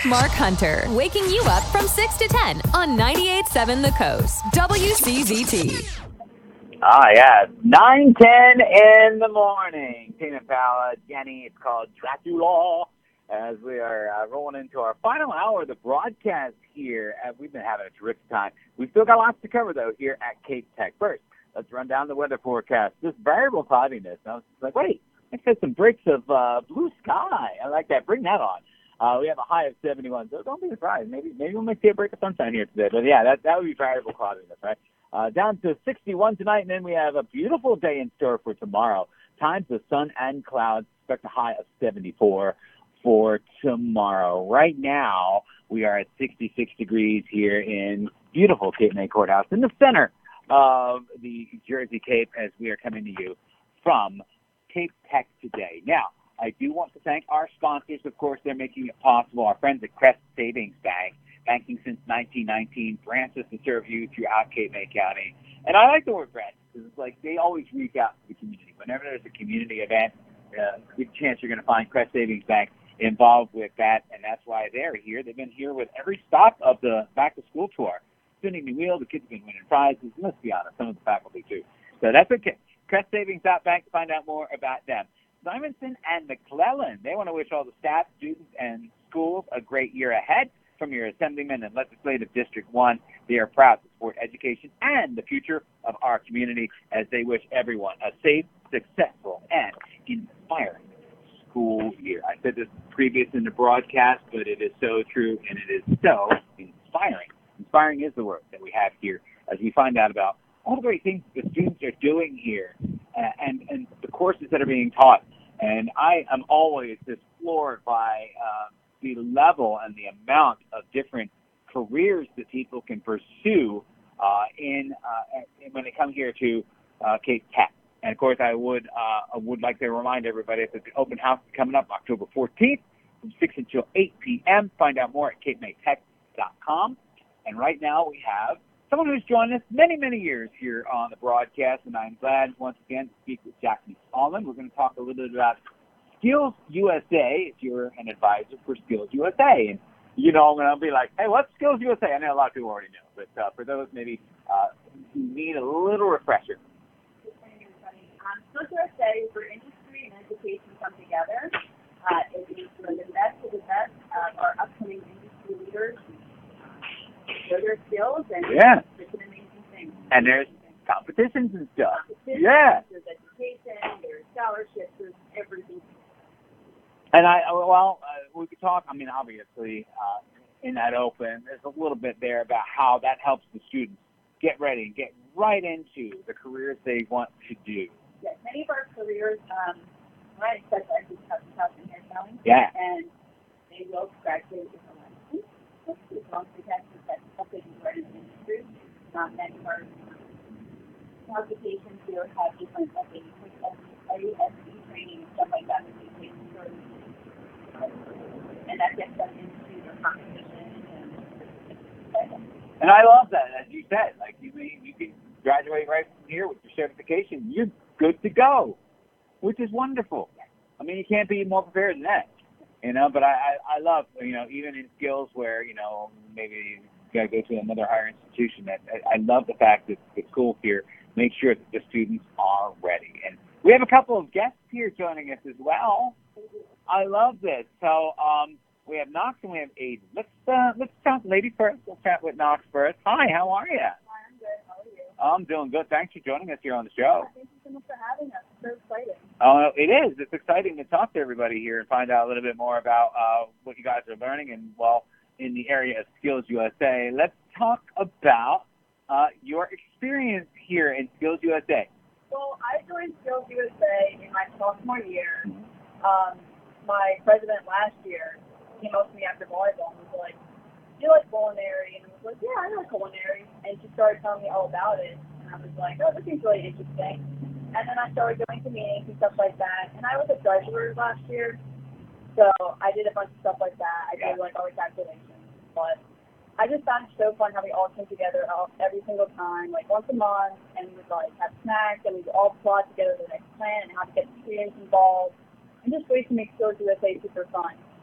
Mark Hunter, waking you up from 6 to 10 on 98.7 The Coast, WCZT. Yeah, 9:10 in the morning. Tina Pala, Jenny, it's called Dracula, as we are rolling into our final hour of the broadcast here. We've been having a terrific time. We've still got lots to cover, though, here at Cape Tech. First, let's run down the weather forecast. This variable cloudiness. I was like, wait, let's get some breaks of blue sky. I like that. Bring that on. We have a high of 71, so don't be surprised. Maybe we might see a break of sunshine here today. But, yeah, that would be variable cloudiness, right? Down to 61 tonight, and then we have a beautiful day in store for tomorrow. Times of sun and clouds. Expect a high of 74 for tomorrow. Right now, we are at 66 degrees here in beautiful Cape May Courthouse in the center of the Jersey Cape as we are coming to you from Cape Tech today. Now, I do want to thank our sponsors. Of course, they're making it possible. Our friends at Crest Savings Bank, banking since 1919, branches to serve you throughout Cape May County. And I like the word branch because it's like they always reach out to the community. Whenever there's a community event, good chance you're going to find Crest Savings Bank involved with that, and that's why they're here. They've been here with every stop of the back-to-school tour. Spinning the wheel, the kids have been winning prizes, and let's be honest, some of the faculty too. So that's okay. CrestSavings.bank to find out more about them. Simonson and McClellan, they want to wish all the staff, students, and schools a great year ahead. From your Assemblyman and Legislative District 1, they are proud to support education and the future of our community as they wish everyone a safe, successful, and inspiring school year. I said this previous in the broadcast, but it is so true, and it is so inspiring. Inspiring is the word that we have here as we find out about all the great things the students are doing here and the courses that are being taught. And I am always just floored by the level and the amount of different careers that people can pursue when they come here to Cape Tech. And of course, I would like to remind everybody that the open house is coming up October 14th from 6 until 8 p.m. Find out more at capemaytech.com. And right now we have someone who's joined us many, many years here on the broadcast, and I'm glad once again to speak with Jackie Allman. We're going to talk a little bit about Skills USA, if you're an advisor for Skills USA. And, you know, I'll be like, hey, what's Skills USA? I know a lot of people already know, but for those maybe who need a little refresher. Skills USA is where industry and education come together. It is for the best of the best of our upcoming industry leaders. Show their skills, and it's an amazing thing. And there's competitions and stuff. There's education, there's scholarships, there's everything. And we could talk, I mean, obviously, in that open, there's a little bit there about how that helps the students get ready and get right into the careers they want to do. Yes, many of our careers, I specialize in house and hair styling. Yeah. And they will graduate with a license. As long as they can, that's something right in the industry. Not many of our qualifications here have different ASC training and stuff like that that they take through. And that gets them into their competition. And I love that, as you said. Like, you can graduate right from here with your certification. You're good to go, which is wonderful. I mean, you can't be more prepared than that. You know, but I love, you know, even in skills where, you know, maybe you got to go to another higher institution, that I love the fact that the school here makes sure that the students are ready. And we have a couple of guests here joining us as well. I love this. So we have Knox and we have Aiden. Let's talk lady first. We'll chat with Knox first. Hi, how are you? Hi, I'm good. How are you? I'm doing good. Thanks for joining us here on the show. Thank you so much for having us. It's so exciting. It is. It's exciting to talk to everybody here and find out a little bit more about what you guys are learning and, well, in the area of Skills USA. Let's talk about your experience here in Skills USA. Well, I joined Skills USA in my sophomore year. My president last year came up to me after volleyball and was like, do you like culinary? And I was like, yeah, I like culinary. And she started telling me all about it. And I was like, oh, this seems really interesting. And then I started going to meetings and stuff like that. And I was a treasurer last year. So I did a bunch of stuff like that. I did like all the calculations. But I just found it so fun how we all came together every single time, like once a month, and we would like have snacks and we would all plot together the next plan and how to get the students involved. And just ways to make Skills USA super fun.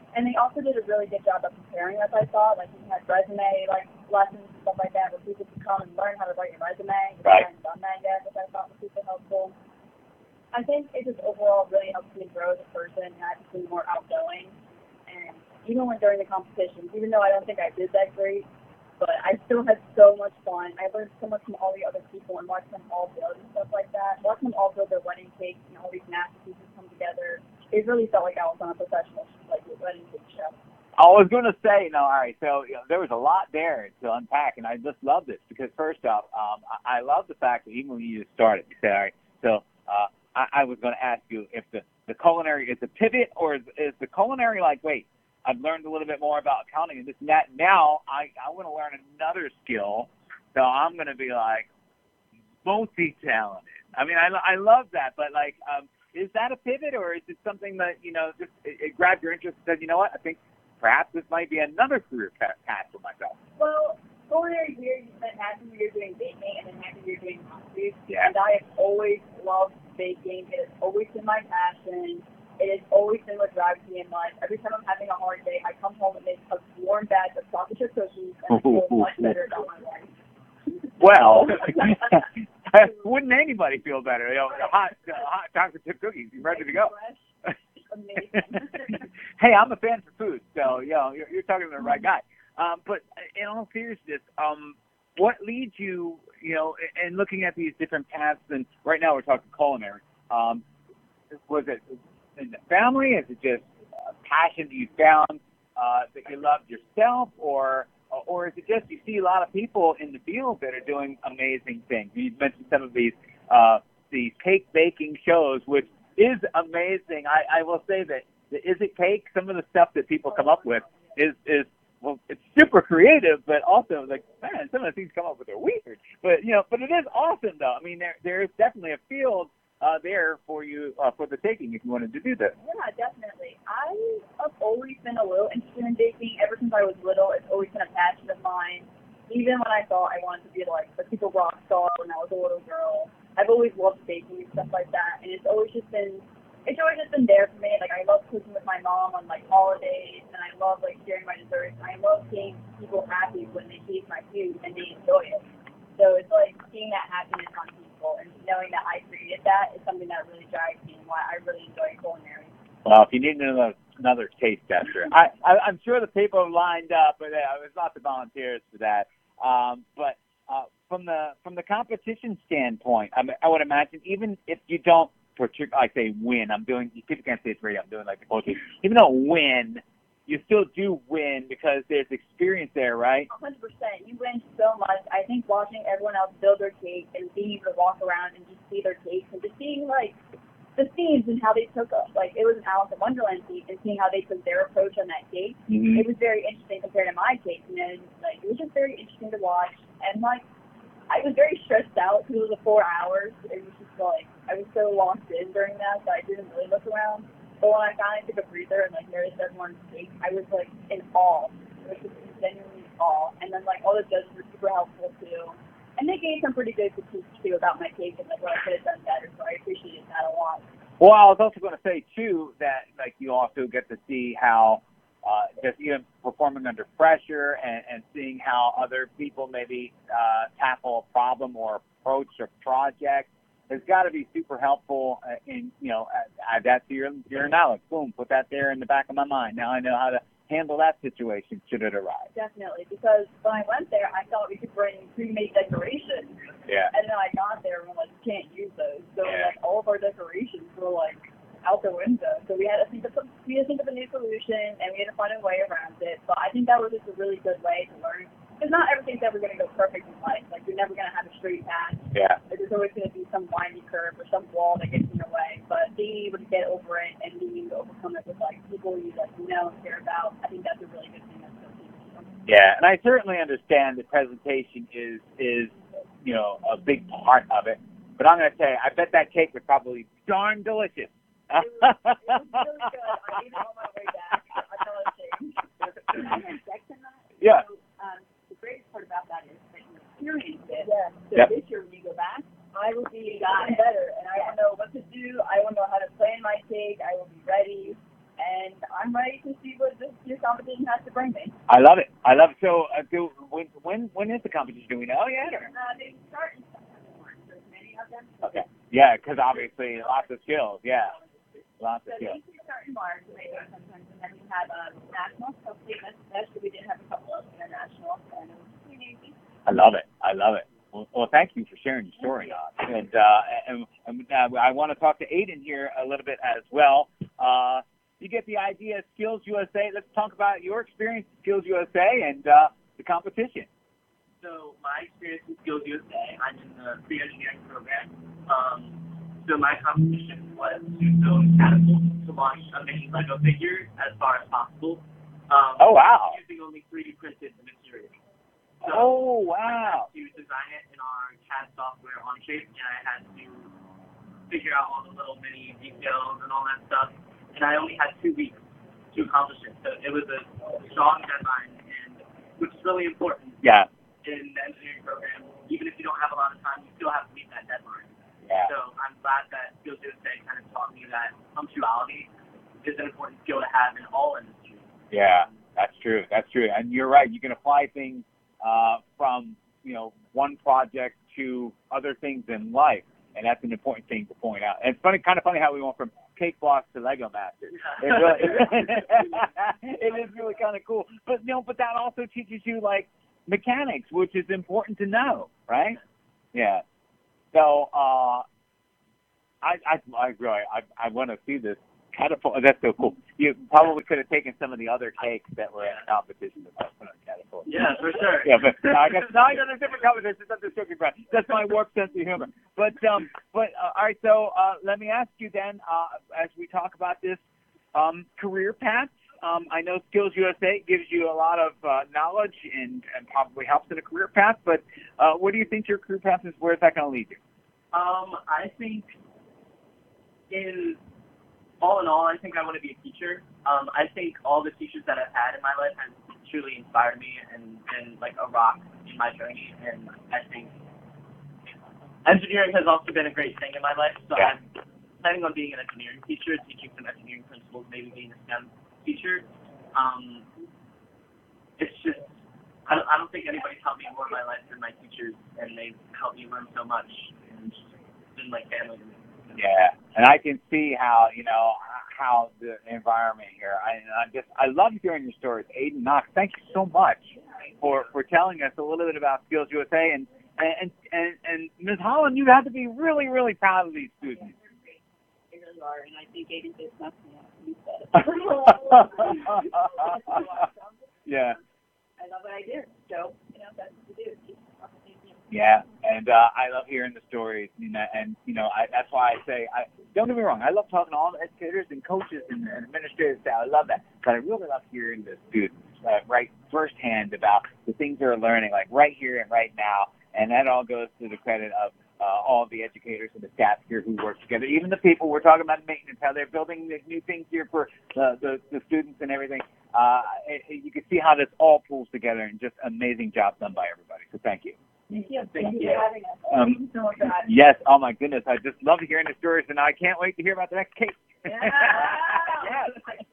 And they also did a really good job of preparing us, I thought. Like, we had resume, like, lessons and stuff like that where people could come and learn how to write a resume. Right. I hadn't done that yet, which I thought was super helpful. I think it just overall really helps me grow as a person, and I became more outgoing. And even when during the competitions, even though I don't think I did that great, but I still had so much fun. I learned so much from all the other people and watching them all build and stuff like that. Watching them all build their wedding cakes and all these masterpieces come together. It really felt like I was on a professional, like, wedding cake show. I was going to say, all right, so there was a lot there to unpack, and I just love this because, first off, I love the fact that even when you just started, you said, all right, so I was going to ask you if the culinary is a pivot, or is the culinary like, wait, I've learned a little bit more about accounting and this and that. Now I want to learn another skill, so I'm going to be like multi-talented. I mean, I love that, but like, is that a pivot, or is it something that, just it grabbed your interest and said, you know what, I think perhaps this might be another career path for myself? Well, culinary year, you spent half of the year doing baking and then half of the year doing pastries. Yeah. And I have always loved baking. It has always been my passion. It has always been what drives me in life. Every time I'm having a hard day, I come home and make a warm batch of chocolate chip cookies, and I feel much better about my life. Well, wouldn't anybody feel better? Hot chocolate chip cookies, you're ready to go. Amazing. Hey, I'm a fan for food, so you're talking to the right guy. But in all seriousness, what leads you, in looking at these different paths? And right now we're talking culinary. Was it in the family? Is it just a passion that you found that you loved yourself, or is it just you see a lot of people in the field that are doing amazing things? You mentioned some of these cake baking shows, which is amazing. I will say that the Is It Cake, some of the stuff that people come up with is well, it's super creative, but also like, man, some of the things come up with are weird. But but it is awesome though. I mean, there is definitely a field there for you for the taking if you wanted to do that. Yeah, definitely. I have always been a little interested in baking ever since I was little. It's always been a passion of mine. Even when I thought I wanted to be like a super rock star when I was a little girl, I've always loved baking and stuff like that. And it's always just been there for me. Like, I love cooking with my mom on like holidays, and I love like sharing my desserts. I love seeing people happy when they taste my food and they enjoy it. So it's like seeing that happiness on people and knowing that I created that is something that really drives me and why I really enjoy culinary. Well, if you need another taste tester, I'm sure the people lined up, but there's lots of volunteers for that. But from the competition standpoint, I would imagine even if you don't win, people can't say it's radio, I'm doing like the poetry. Even though win, you still do win because there's experience there, right? 100%. You win so much. I think watching everyone else build their cake and being able to walk around and just see their cakes and just seeing like the themes and how they took up, like it was an Alice in Wonderland cake, and seeing how they took their approach on that cake, It was very interesting compared to my cake. Like it was just very interesting to watch, and like I was very stressed out because it was 4 hours. It was just like I was so locked in during that I didn't really look around. But when I finally took a breather and like noticed everyone's cake, I was like in awe. It was just genuinely awe. And then like all the judges were super helpful too. And they gave some pretty good critiques too about my cake and like what I could have done better. So I appreciated that a lot. Well, I was also going to say too that like you also get to see how just even performing under pressure and seeing how other people maybe tackle a problem or approach a project has got to be super helpful in, add that to your knowledge. Boom, put that there in the back of my mind. Now I know how to handle that situation should it arise. Definitely, because when I went there, I thought we could bring pre-made decorations. Yeah. And then I got there and we're like, you can't use those. So like all of our decorations were like out the window. So we had to think of a new solution, and we had to find a way around it. But I think that was just a really good way to learn. Because not everything's ever going to go perfect in life. Like, you're never going to have a straight path. Yeah. Like, there's always going to be some windy curve or some wall that gets in your way. But being able to get over it and being able to overcome it with, like, people you, like, know and care about, I think that's a really good thing that's so key. Yeah, and I certainly understand that presentation is a big part of it. But I'm going to say, I bet that cake was probably darn delicious. It was really good. I ate it on my way back. I felt ashamed. I had Jackson on it. Yeah. So, the greatest part about that is that you experience it. Yeah. So this year when you go back, I will be better, and I will know what to do. I will know how to plan my cake. I will be ready, and I'm ready to see what this I love it. I love it. So, when is the competition? Do we know yet? Or? They start in September, so many of them. Okay. Yeah, because obviously lots of skills. Yeah, lots of So skills. they start in March, and they go sometimes, and then we have nationals. So we did have a couple of internationals, and it was pretty easy. I love it. I love it. Well, thank you for sharing your story, Nog. And I want to talk to Aiden here a little bit as well. You get the idea of Skills USA. Let's talk about your experience at Skills USA and the competition. So my experience with Skills USA, I'm in the pre-engineering program. So my competition was to build catapults to launch a mini Lego figure as far as possible. Oh, wow. Using only 3D printed materials. So Oh, wow. I had to design it in our CAD software Onshape, and I had to figure out all the little mini details and all that stuff. And I only had 2 weeks to accomplish it. So it was a strong deadline, and which is really important Yeah. in the engineering program. Even if you don't have a lot of time, you still have to meet that deadline. Yeah. So I'm glad that Skills USA kind of taught me that punctuality is an important skill to have in all industries. Yeah, that's true. That's true. And you're right. You can apply things from, one project to other things in life. And that's an important thing to point out. And it's kind of funny how we went from cake blocks to Lego Masters. It is really kind of cool. But that also teaches you like mechanics, which is important to know, right? Yeah. So I want to see this catapult. That's so cool. You probably could have taken some of the other cakes that were in competition to put on catapult. Yeah, for sure. Yeah, but I guess there's different competitions. That's my warped sense of humor. But all right. So let me ask you then, as we talk about this career paths. I know Skills USA gives you a lot of knowledge and probably helps in a career path. But what do you think your career path is? Where is that going to lead you? I think all in all, I think I want to be a teacher. I think all the teachers that I've had in my life have truly inspired me and been like a rock in my journey. And I think engineering has also been a great thing in my life. So Yeah. I'm planning on being an engineering teacher, teaching some engineering principles, maybe being a STEM teacher. It's just, I don't think anybody's helped me more in my life than my teachers, and they've helped me learn so much. And it's been like family to me. Yeah, and I can see how how the environment here. I love hearing your stories, Aiden Knox. Thank you so much for telling us a little bit about Skills USA and Ms. Holland. You have to be really, really proud of these students. They really are, and I think Aiden did nothing else to be said. Yeah. I love what I do, so that's what we do. Yeah, and I love hearing the stories, and that's why I say, don't get me wrong, I love talking to all the educators and coaches and administrators. I love that, but I really love hearing the students right firsthand about the things they're learning, like right here and right now, and that all goes to the credit of all the educators and the staff here who work together, even the people we're talking about maintenance, how they're building these new things here for the students and everything. You can see how this all pulls together, and just amazing job done by everybody. So thank you. Thank you for having us. Thank you so much for having us. Yes, oh my goodness, I just love hearing the stories, and I can't wait to hear about the next case. Yeah. Yes.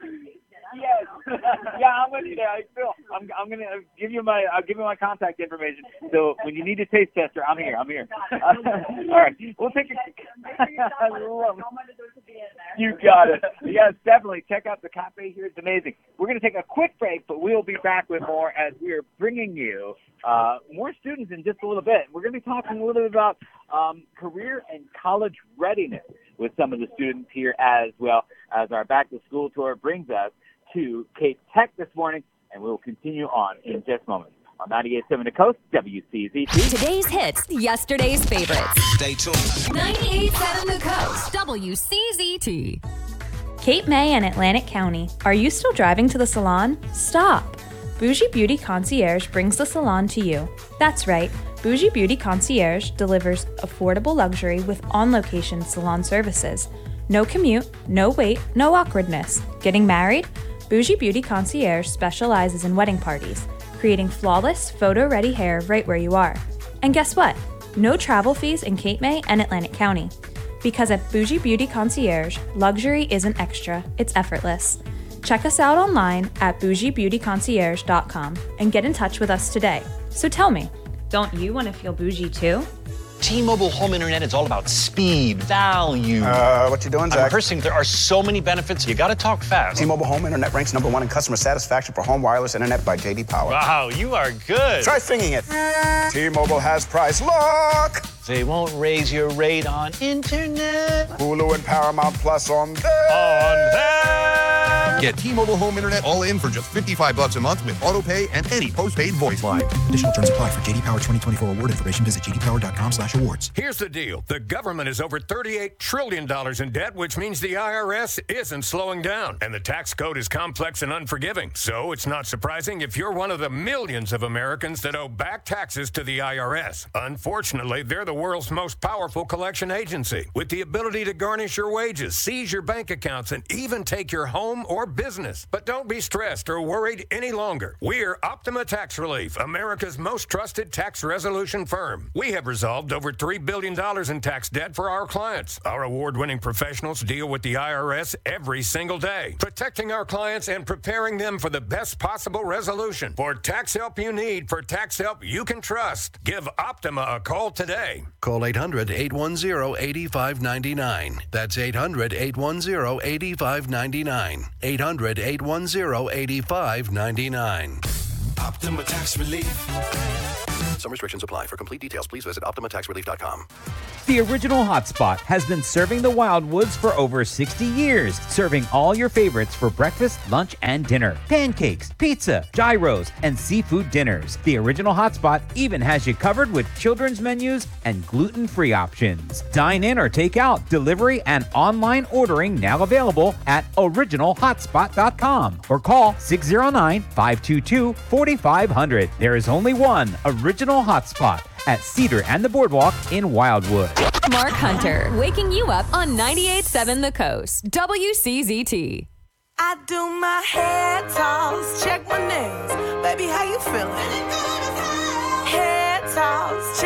Yes. Yeah, I'm gonna. I'm gonna give you my. I'll give you my contact information. So when you need a taste tester, I'm here. I'm here. All right, we'll take it. I love it. You got it. Yes, definitely. Check out the cafe here. It's amazing. We're gonna take a quick break, but we'll be back with more as we are bringing you more students in just a little bit. We're gonna be talking a little bit about career and college readiness with some of the students here, as well as our back to school tour brings us to Cape Tech this morning, and we'll continue on in just a moment. On 98.7 The Coast, WCZT. Today's hits, yesterday's favorites. Stay tuned. 98.7 The Coast, WCZT. Cape May and Atlantic County. Are you still driving to the salon? Stop! Bougie Beauty Concierge brings the salon to you. That's right, Bougie Beauty Concierge delivers affordable luxury with on-location salon services. No commute, no wait, no awkwardness. Getting married? Bougie Beauty Concierge specializes in wedding parties, creating flawless, photo-ready hair right where you are. And guess what? No travel fees in Cape May and Atlantic County. Because at Bougie Beauty Concierge, luxury isn't extra, it's effortless. Check us out online at bougiebeautyconcierge.com and get in touch with us today. So tell me, don't you want to feel bougie too? T-Mobile Home Internet is all about speed, value. What you doing, Zach? I'm rehearsing. There are so many benefits. You got to talk fast. T-Mobile Home Internet ranks #1 in customer satisfaction for home wireless internet by J.D. Power. Wow, you are good. Try singing it. T-Mobile has price lock. They won't raise your rate on internet. Hulu and Paramount Plus on them. Get T-Mobile Home Internet all in for just $55 a month with autopay and any postpaid voice line. Additional terms apply for J.D. Power 2024 award information. Visit jdpower.com/awards. Here's the deal. The government is over $38 trillion in debt, which means the IRS isn't slowing down. And the tax code is complex and unforgiving. So it's not surprising if you're one of the millions of Americans that owe back taxes to the IRS. Unfortunately, they're the world's most powerful collection agency, with the ability to garnish your wages, seize your bank accounts, and even take your home or business. But don't be stressed or worried any longer. We're Optima Tax Relief, America's most trusted tax resolution firm. We have resolved over $3 billion in tax debt for our clients. Our award-winning professionals deal with the IRS every single day, protecting our clients and preparing them for the best possible resolution. For tax help you need, for tax help you can trust, give Optima a call today. Call 800-810-8599. That's 800-810-8599. 800-810-8599. Optima Tax Relief. Some restrictions apply. For complete details, please visit OptimaTaxRelief.com. The Original Hotspot has been serving the Wildwoods for over 60 years, serving all your favorites for breakfast, lunch, and dinner. Pancakes, pizza, gyros, and seafood dinners. The Original Hotspot even has you covered with children's menus and gluten-free options. Dine in or take out, delivery, and online ordering now available at originalhotspot.com or call 609-522-4500. There is only one Original Hotspot at Cedar and the Boardwalk in Wildwood. Mark Hunter, waking you up on 98.7 The Coast, WCZT. I do my hair toss, check my nails. Baby, how you feeling? Hair toss, check